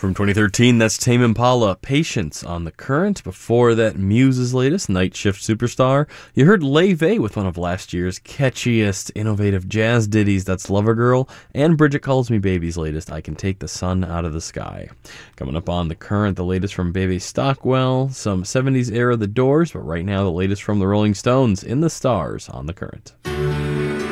From 2013, that's Tame Impala, Patience on The Current. Before that, Muse's latest, Night Shift Superstar. You heard Leve with one of last year's catchiest, innovative jazz ditties, that's Lover Girl. And Bridget Calls Me Baby's latest, I Can Take the Sun Out of the Sky. Coming up on The Current, the latest from Bebe Stockwell, some 70s era The Doors, but right now the latest from the Rolling Stones, In the Stars on The Current.